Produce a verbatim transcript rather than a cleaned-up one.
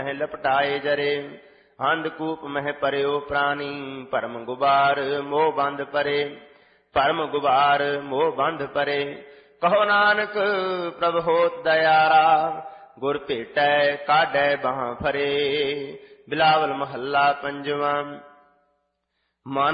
ਮਹਿ ਲਪਟਾਏ ਜਰੇ। ਅੰਧਕੂਪ ਮਹਿ ਪਰਿਓ ਪ੍ਰਾਨੀ ਭਰਮ ਗੁਬਾਰ ਮੋਹ ਬੰਧ ਪਰੇ। ਭਰਮ ਗੁਬਾਰ ਮੋਹ ਬੰਧ ਪਰੇ। ਕਹੋ ਨਾਨਕ ਪ੍ਰਭ ਹੋਤ ਦਇਆਰਾ ਗੁਰ ਭੇਟੈ ਕਾਢੈ ਬਾਹਾਂ ਫਰੇ। ਬਿਲਾਵਲ ਮਹੱਲਾ ਪੰਜਵਾਂ। ਮਨ